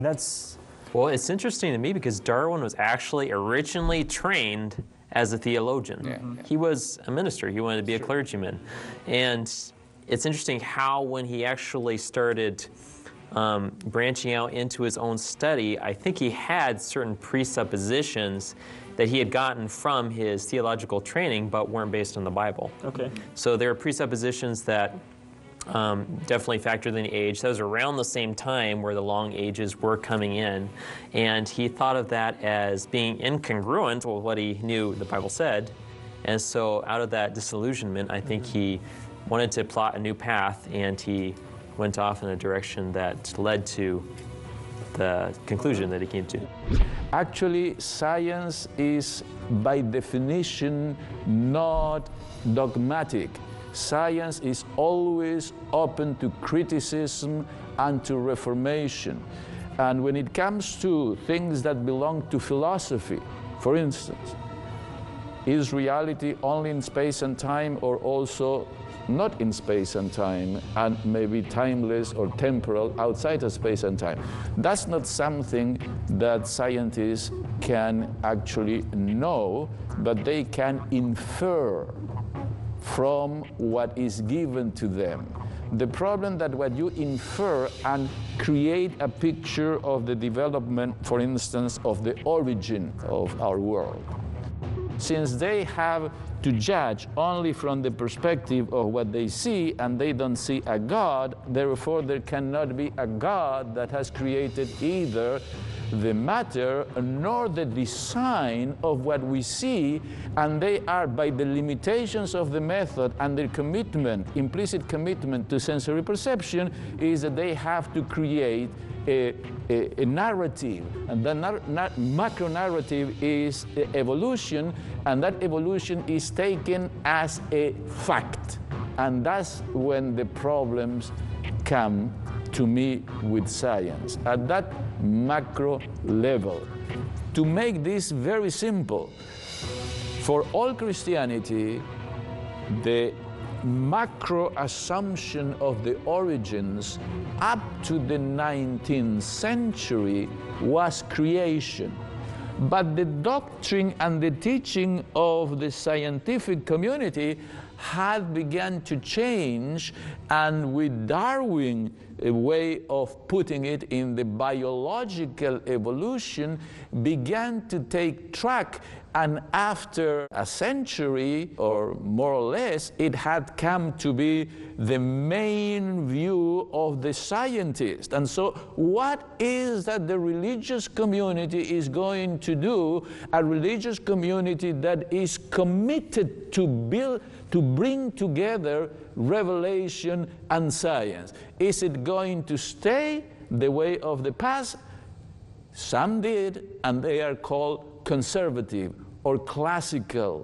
That's Well, it's interesting to me because Darwin was actually originally trained as a theologian. Yeah. He was a minister. He wanted to be a clergyman. And it's interesting how when he actually started branching out into his own study, I think he had certain presuppositions that he had gotten from his theological training but weren't based on the Bible. okay. So there are presuppositions that definitely factored in the age. That was around the same time where the long ages were coming in. And he thought of that as being incongruent with what he knew the Bible said. And so out of that disillusionment, I think he wanted to plot a new path, and he went off in a direction that led to the conclusion that he came to. Actually, science is by definition not dogmatic. Science is always open to criticism and to reformation. And when it comes to things that belong to philosophy, for instance, is reality only in space and time, or also not in space and time, and maybe timeless or temporal outside of space and time? That's not something that scientists can actually know, but they can infer from what is given to them. The problem that what you infer and create a picture of the development, for instance, of the origin of our world. Since they have to judge only from the perspective of what they see, and they don't see a God, therefore there cannot be a God that has created either the matter nor the design of what we see, and they are, by the limitations of the method and their commitment, implicit commitment to sensory perception, is that they have to create a narrative, and the macro narrative is evolution, and that evolution is taken as a fact. And that's when the problems come to me with science, at that macro level. To make this very simple, for all Christianity, the macro assumption of the origins up to the 19th century was creation. But the doctrine and the teaching of the scientific community had begun to change, and with Darwin, a way of putting it in the biological evolution, began to take track. And after a century, or more or less, it had come to be the main view of the scientist. And so what is that the religious community is going to do? A religious community that is committed to bring together revelation and science. Is it going to stay the way of the past? Some did, and they are called conservative or classical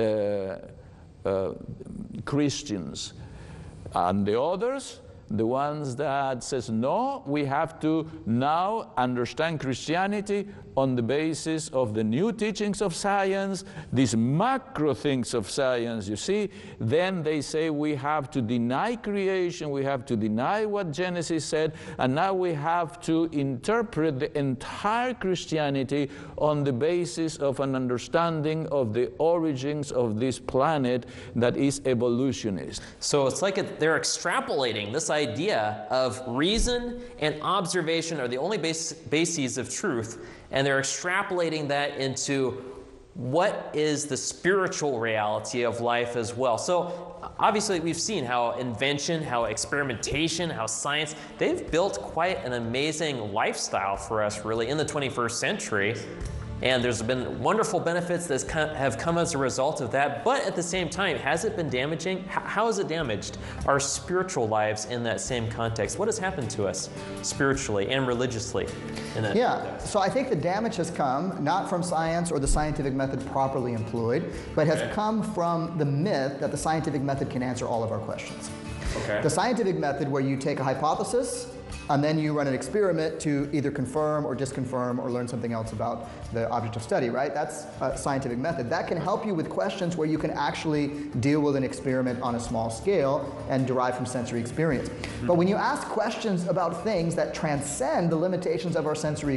Christians. And the others, the ones that says, no, we have to now understand Christianity on the basis of the new teachings of science, these macro things of science, you see. Then they say we have to deny creation, we have to deny what Genesis said, and now we have to interpret the entire Christianity on the basis of an understanding of the origins of this planet that is evolutionist. So it's like they're extrapolating this idea of reason and observation are the only bases of truth, and they're extrapolating that into what is the spiritual reality of life as well. So obviously we've seen how invention, how experimentation, how science, they've built quite an amazing lifestyle for us really in the 21st century. And there's been wonderful benefits that have come as a result of that. But at the same time, has it been damaging? How has it damaged our spiritual lives in that same context? What has happened to us spiritually and religiously in that context? So I think the damage has come not from science or the scientific method properly employed, but has come from the myth that the scientific method can answer all of our questions. Okay. The scientific method, where you take a hypothesis, and then you run an experiment to either confirm or disconfirm or learn something else about the object of study, right? That's a scientific method. That can help you with questions where you can actually deal with an experiment on a small scale and derive from sensory experience. But when you ask questions about things that transcend the limitations of our sensory